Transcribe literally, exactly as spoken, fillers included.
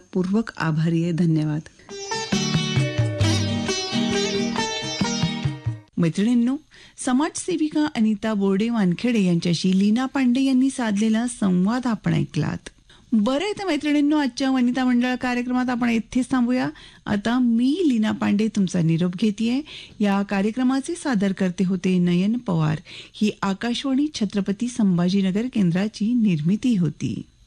मनपूर्वक आभारी आहे. धन्यवाद. मैत्रिणींनो, समाजसेविका अनिता बोर्डे वानखेडे यांच्याशी लीना पांडे यांनी साधलेला संवाद आपण ऐकलात. बरं आहे तर मैत्रिणींनो, आजच्या वनिता मंडळ कार्यक्रमात आपण इथेच थांबूया. आता मी लीना पांडे तुमचा निरोप घेतेय. या कार्यक्रमाचे सादर करते होते नयन पवार. ही आकाशवाणी छत्रपती संभाजीनगर केंद्राची निर्मिती होती.